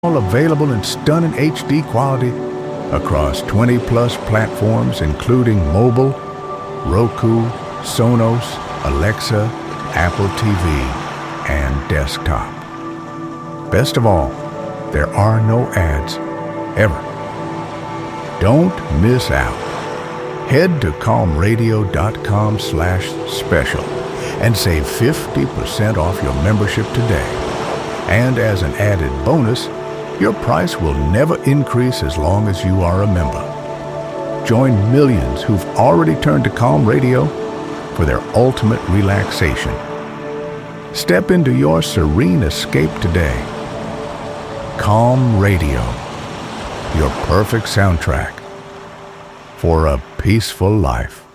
All available in stunning HD quality across 20-plus platforms, including mobile, Roku, Sonos, Alexa, Apple TV, and desktop. Best of all, there are no ads, ever. Don't miss out. Head to calmradio.com/special and save 50% off your membership today. And as an added bonus, your price will never increase as long as you are a member. Join millions who've already turned to Calm Radio for their ultimate relaxation. Step into your serene escape today. Calm Radio, your perfect soundtrack for a peaceful life.